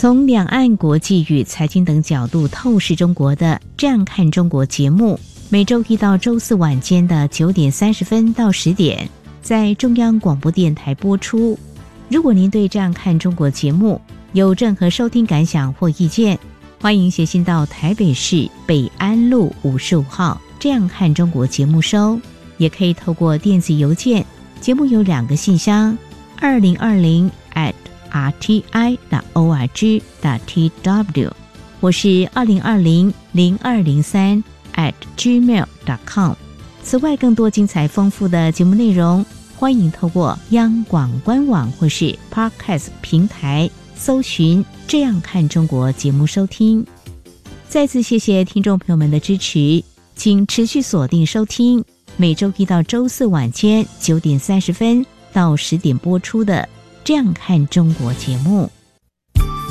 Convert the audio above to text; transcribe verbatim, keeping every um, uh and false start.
从两岸国际与财经等角度透视中国的这样看中国节目，每周一到周四晚间的九点三十分到十点，在中央广播电台播出。如果您对这样看中国节目有任何收听感想或意见，欢迎写信到台北市北安路五十五号这样看中国节目收，也可以透过电子邮件，节目有两个信箱，二零二零 at r t i dot org dot t w 或是二零二零零二零三 at gmail dot com。 此外，更多精彩丰富的节目内容，欢迎透过央广官网或是 Podcast 平台搜寻这样看中国节目收听。再次谢谢听众朋友们的支持，请持续锁定收听每周一到周四晚间九点三十分到十点播出的这样看中国节目。